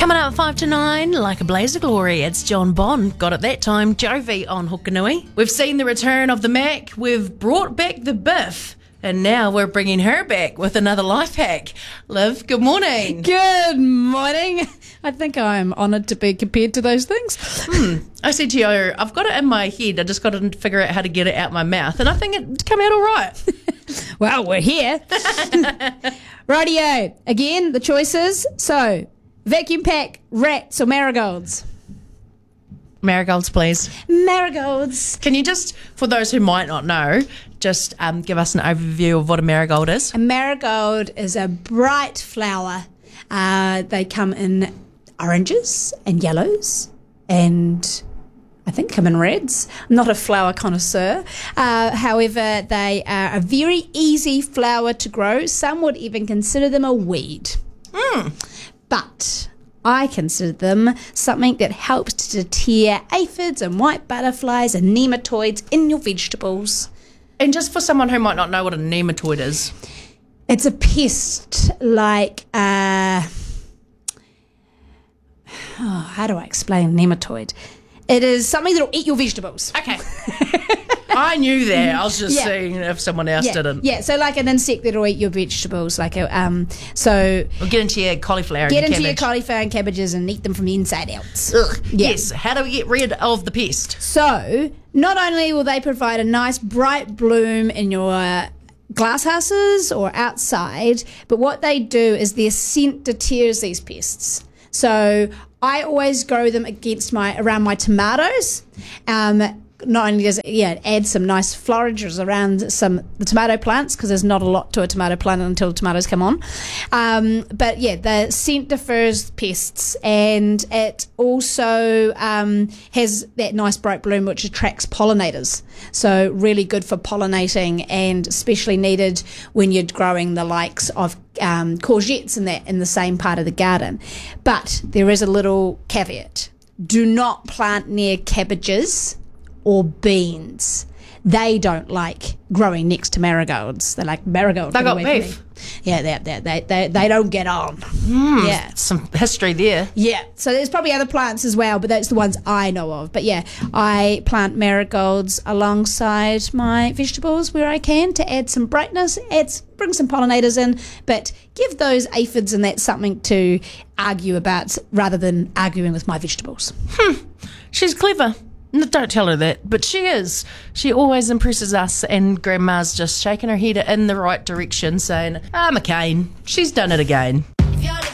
Coming up 5 to 9, like a blaze of glory, it's John Bond. Got it that time, Jovi on Hokanui. We've seen the return of the Mac, we've brought back the Biff, and now we're bringing her back with another life hack. Liv, good morning. Good morning. I think I'm honoured to be compared to those things. I said to you, I've got it in my head, I just got to figure out how to get it out my mouth, and I think it came out all right. Well, we're here. Rightio. Again, the choices. So, vacuum pack, rats or marigolds? Marigolds, please. Marigolds. Can you just, for those who might not know, just give us an overview of what a marigold is? A marigold is a bright flower. They come in oranges and yellows and I think come in reds. I'm not a flower connoisseur. However, they are a very easy flower to grow. Some would even consider them a weed. But I consider them something that helps to deter aphids and white butterflies and nematoids in your vegetables. And just for someone who might not know what a nematode is. It's a pest like, how do I explain nematode? It is something that will eat your vegetables. Okay. I knew that. I was just seeing if someone else didn't. Yeah, so like an insect that will eat your vegetables. Like so We'll get into your cauliflower get and into your your cabbage. cauliflower and cabbages and eat them from the inside out. Ugh. Yeah. Yes. How do we get rid of the pest? So not only will they provide a nice bright bloom in your glasshouses or outside, but what they do is their scent deters these pests. So I always grow them around my tomatoes. Not only does it add some nice florages around the tomato plants, because there's not a lot to a tomato plant until tomatoes come on. But the scent defers pests, and it also has that nice bright bloom which attracts pollinators. So really good for pollinating, and especially needed when you're growing the likes of courgettes in the same part of the garden. But there is a little caveat. Do not plant near cabbages or beans. They don't like growing next to marigolds. They like marigolds. They got beef. Yeah, they don't get on. Yeah. Some history there. Yeah, so there's probably other plants as well, but that's the ones I know of. But yeah, I plant marigolds alongside my vegetables where I can to add some brightness, bring some pollinators in, but give those aphids and that something to argue about rather than arguing with my vegetables. She's clever. No, don't tell her that, but she is. She always impresses us, and Grandma's just shaking her head in the right direction, saying, McCain, she's done it again.